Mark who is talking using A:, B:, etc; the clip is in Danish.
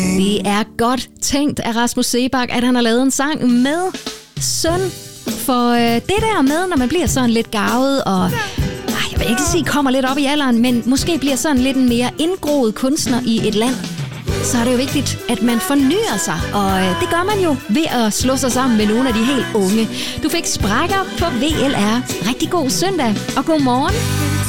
A: Det er godt tænkt af Rasmus Seebach, at han har lavet en sang med søn. For det der med, når man bliver sådan lidt garvet og... jeg vil ikke sige, kommer lidt op i alderen, men måske bliver sådan lidt en mere indgroet kunstner i et land, så er det jo vigtigt, at man fornyer sig. Og det gør man jo ved at slå sig sammen med nogle af de helt unge. Du fik Sprækker på VLR. Rigtig god søndag, og god morgen.